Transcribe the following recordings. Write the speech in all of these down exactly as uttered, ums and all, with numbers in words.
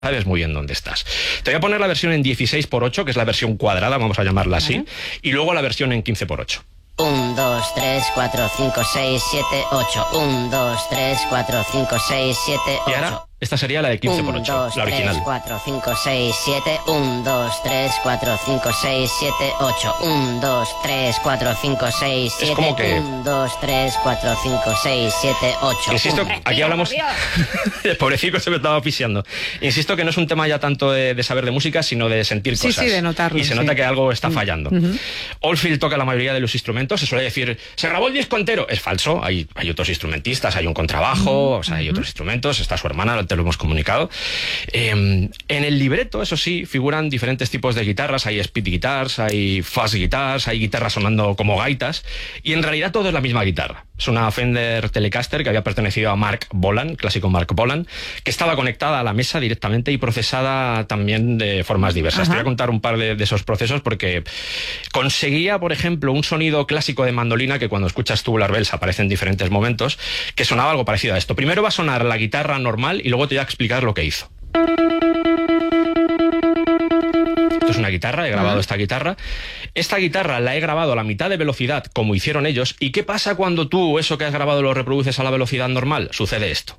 sabes muy bien dónde estás. Te voy a poner la versión en dieciséis por ocho, que es la versión cuadrada, vamos a llamarla así, ¿vale? Y luego la versión en quince por ocho. uno, dos, tres, cuatro, cinco, seis, siete, ocho. uno, dos, tres, cuatro, cinco, seis, siete, ocho. Y ahora, esta sería la de quince por ocho, la original. uno, dos, tres, cuatro, cinco, seis, siete. uno, dos, tres, cuatro, cinco, seis, siete, ocho. uno, dos, tres, cuatro, cinco, seis, siete. Es como que... uno, dos, tres, cuatro, cinco, seis, siete, ocho. Insisto, aquí hablamos... El pobrecito se me estaba asfixiando. Insisto que no es un tema ya tanto de, de saber de música, sino de sentir sí, cosas. Sí, de notarlo. Y se sí. nota que algo está fallando. Uh-huh. Oldfield toca la mayoría de los instrumentos. Se suele decir, se grabó el disco entero. Es falso. Hay, hay otros instrumentistas, hay un contrabajo, uh-huh. o sea, hay otros instrumentos. Está su hermana, te lo hemos comunicado. Eh, en el libreto, eso sí, figuran diferentes tipos de guitarras. Hay speed guitars, hay fuzz guitars, hay guitarras sonando como gaitas. Y en realidad todo es la misma guitarra. Es una Fender Telecaster que había pertenecido a Mark Bolan, clásico Mark Bolan, que estaba conectada a la mesa directamente y procesada también de formas diversas. Ajá. Te voy a contar un par de, de esos procesos porque conseguía, por ejemplo, un sonido clásico de mandolina que cuando escuchas Tubular Bells aparece en diferentes momentos, que sonaba algo parecido a esto. Primero va a sonar la guitarra normal y luego te voy a explicar lo que hizo. Esto es una guitarra, he grabado uh-huh. esta guitarra. Esta guitarra la he grabado a la mitad de velocidad, como hicieron ellos. ¿Y qué pasa cuando tú eso que has grabado lo reproduces a la velocidad normal? Sucede esto.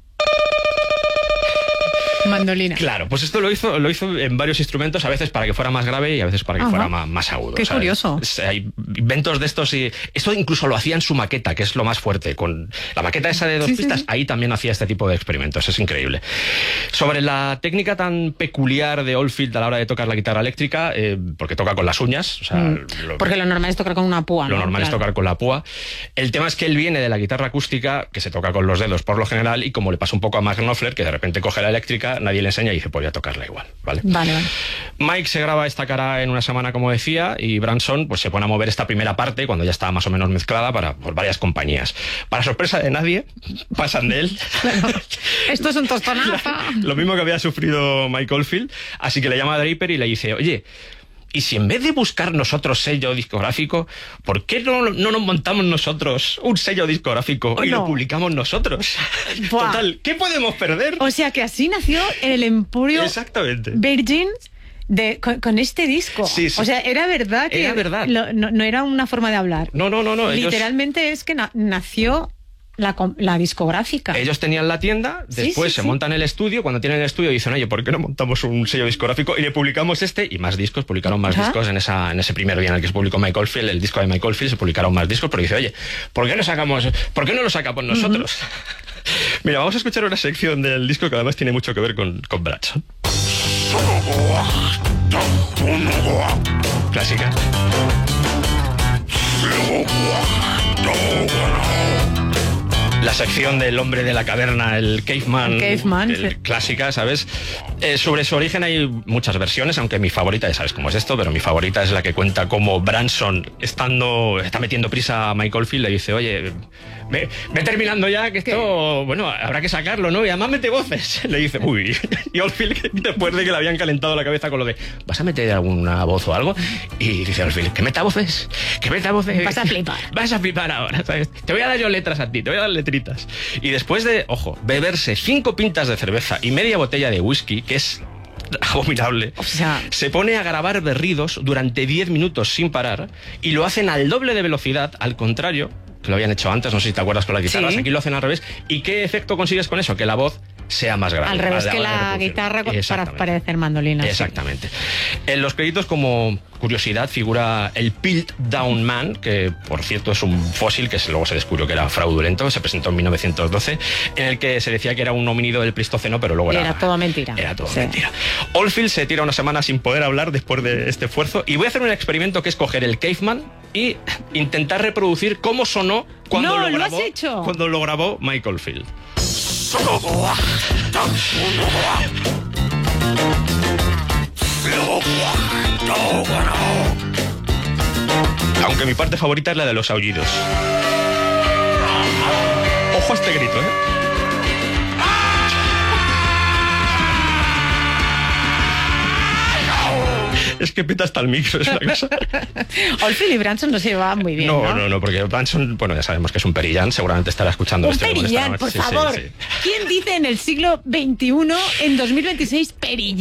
Mandolina. Claro, pues esto lo hizo, lo hizo en varios instrumentos, a veces para que fuera más grave y a veces para que Ajá. fuera más, más agudo. Qué ¿sabes? Curioso. Hay inventos de estos y esto incluso lo hacía en su maqueta, que es lo más fuerte. Con la maqueta esa de dos sí, pistas, sí, sí. ahí también hacía este tipo de experimentos, es increíble. Sobre la técnica tan peculiar de Oldfield a la hora de tocar la guitarra eléctrica, eh, porque toca con las uñas. O sea, mm. lo, porque lo normal es tocar con una púa. Lo ¿no? normal claro. es tocar con la púa. El tema es que él viene de la guitarra acústica, que se toca con los dedos por lo general, y como le pasa un poco a Mark Knopfler, que de repente coge la eléctrica, nadie le enseña y dice, pues voy a tocarla igual, ¿vale? Vale, vale. Mike se graba esta cara en una semana, como decía, y Branson pues se pone a mover esta primera parte cuando ya está más o menos mezclada para por varias compañías. Para sorpresa de nadie, pasan de él. Claro. Esto es un tostonazo. Lo mismo que había sufrido Mike Oldfield, así que le llama a Draper y le dice, oye, y si en vez de buscar nosotros sello discográfico, ¿por qué no, no nos montamos nosotros un sello discográfico oh, y no. lo publicamos nosotros? Buah. Total, ¿qué podemos perder? O sea que así nació el Emporio Exactamente. Virgin de, con, con este disco. Sí, sí. O sea, era verdad que era verdad. Lo, no, no era una forma de hablar. No, no, no. no Literalmente ellos... es que na nació... La, la discográfica. Ellos tenían la tienda, después sí, sí, se sí. montan el estudio, cuando tienen el estudio dicen, oye, ¿por qué no montamos un sello discográfico y le publicamos este? Y más discos, publicaron más Ajá. discos en esa en ese primer día en el que se publicó Mike Oldfield, el disco de Mike Oldfield, se publicaron más discos, pero dice, oye, ¿por qué no sacamos, por qué no lo sacamos nosotros? Uh-huh. Mira, vamos a escuchar una sección del disco que además tiene mucho que ver con, con Branson. Clásica. La sección del hombre de la caverna, el caveman, el caveman el sí. clásica, ¿sabes? Eh, sobre su origen hay muchas versiones, aunque mi favorita, ya sabes cómo es esto, pero mi favorita es la que cuenta cómo Branson, estando, está metiendo prisa a Mike Oldfield, le dice, oye, ve, ve terminando ya, que esto, ¿Qué? bueno, habrá que sacarlo, ¿no? Y además mete voces. Le dice, uy, y Oldfield, después de que le habían calentado la cabeza con lo de, ¿vas a meter alguna voz o algo? Y dice Oldfield, ¿que meta voces? ¿Que meta voces? Vas a flipar. Vas a flipar ahora, ¿sabes? Te voy a dar yo letras a ti, te voy a dar letritas. Y después de, ojo, beberse cinco pintas de cerveza y media botella de whisky, que es abominable, o sea... se pone a grabar berridos durante diez minutos sin parar y lo hacen al doble de velocidad, al contrario, que lo habían hecho antes, no sé si te acuerdas con las guitarras, sí. aquí lo hacen al revés. ¿Y qué efecto consigues con eso? Que la voz sea más grave. Al revés que la guitarra para parecer mandolina. Exactamente. Sí. En los créditos, como curiosidad, figura el Piltdown Man, que por cierto es un fósil que luego se descubrió que era fraudulento, se presentó en mil novecientos doce, en el que se decía que era un homínido del Pleistoceno, pero luego era... Era todo mentira. Era todo sí. mentira. Oldfield se tira una semana sin poder hablar después de este esfuerzo y voy a hacer un experimento que es coger el caveman y intentar reproducir cómo sonó cuando, no, lo, grabó, ¿lo has hecho? cuando lo grabó Mike Oldfield. Aunque mi parte favorita es la de los aullidos. Ojo a este grito, ¿eh? Es que peta hasta el micro, es una cosa. Oldfield y Branson no se llevaban muy bien, No, no, no, no, porque Branson, bueno, ya sabemos que es un perillán, seguramente estará escuchando un este perillán, por sí, favor. Sí, sí. ¿Quién dice en el siglo veintiuno, en dos mil veintiséis, perillán?